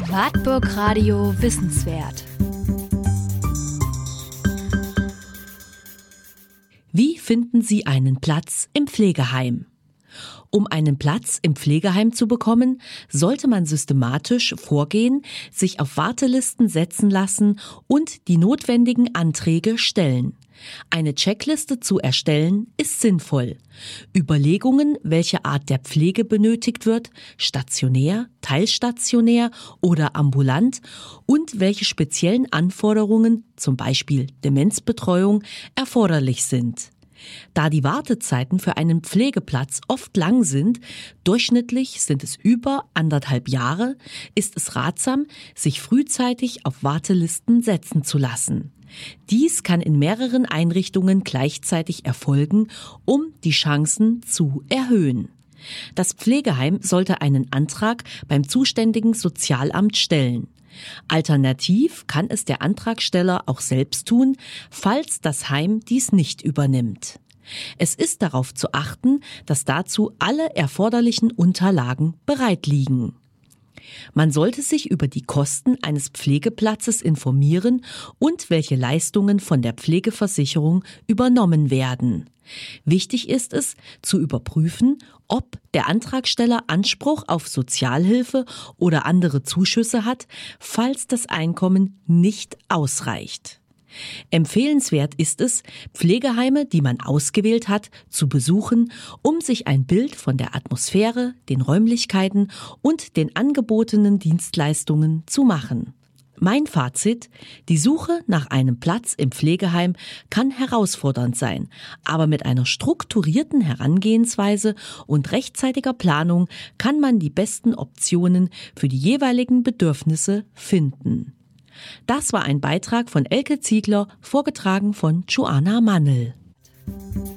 Wartburg Radio Wissenswert. Wie finden Sie einen Platz im Pflegeheim? Um einen Platz im Pflegeheim zu bekommen, sollte man systematisch vorgehen, sich auf Wartelisten setzen lassen und die notwendigen Anträge stellen. Eine Checkliste zu erstellen ist sinnvoll. Überlegungen, welche Art der Pflege benötigt wird, stationär, teilstationär oder ambulant, und welche speziellen Anforderungen, zum Beispiel Demenzbetreuung, erforderlich sind. Da die Wartezeiten für einen Pflegeplatz oft lang sind, durchschnittlich sind es über 1,5 Jahre, ist es ratsam, sich frühzeitig auf Wartelisten setzen zu lassen. Dies kann in mehreren Einrichtungen gleichzeitig erfolgen, um die Chancen zu erhöhen. Das Pflegeheim sollte einen Antrag beim zuständigen Sozialamt stellen. Alternativ kann es der Antragsteller auch selbst tun, falls das Heim dies nicht übernimmt. Es ist darauf zu achten, dass dazu alle erforderlichen Unterlagen bereit liegen. Man sollte sich über die Kosten eines Pflegeplatzes informieren und welche Leistungen von der Pflegeversicherung übernommen werden. Wichtig ist es, zu überprüfen, ob der Antragsteller Anspruch auf Sozialhilfe oder andere Zuschüsse hat, falls das Einkommen nicht ausreicht. Empfehlenswert ist es, Pflegeheime, die man ausgewählt hat, zu besuchen, um sich ein Bild von der Atmosphäre, den Räumlichkeiten und den angebotenen Dienstleistungen zu machen. Mein Fazit: Die Suche nach einem Platz im Pflegeheim kann herausfordernd sein, aber mit einer strukturierten Herangehensweise und rechtzeitiger Planung kann man die besten Optionen für die jeweiligen Bedürfnisse finden. Das war ein Beitrag von Elke Ziegler, vorgetragen von Joanna Mannel.